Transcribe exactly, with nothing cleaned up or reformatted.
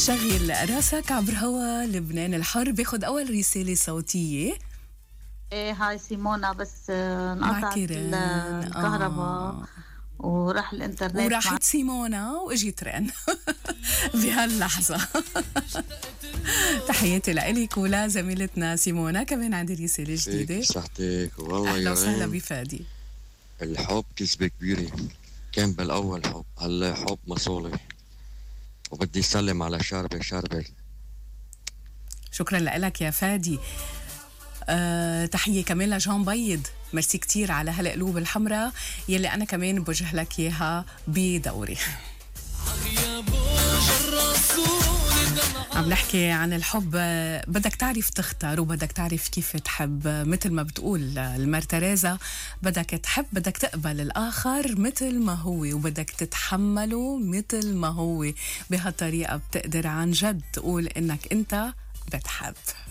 شغل راسك عبر هوا لبنان الحر. باخد أول رسالة صوتية. ايه هاي سيمونا، بس آه، انقطعت ال- الكهرباء آه. وراح الانترنت مع وراحت سيمونا واجت رن بهاللحظة. تحياتي لإلك ولا زميلتنا سيمونا. كمان عندي رسالة جديدة. صحتك والله أهلا يا وسهلا ريم. بفادي. الحب كذبة كبيرة، كان بالأول حب، هلا حب مصولي، وبدي أسلم على شاربة شاربة. شكرا لك يا فادي. أه تحية كمان لجان بيض، ميرسي كتير على هالقلوب الحمراء يلي أنا كمان بوجه لك إياها بدوري. عم نحكي عن الحب. بدك تعرف تختار وبدك تعرف كيف تحب. مثل ما بتقول المار تريزا، بدك تحب، بدك تقبل الآخر مثل ما هو وبدك تتحمله مثل ما هو. بهالطريقة بتقدر عن جد تقول إنك أنت بتحب.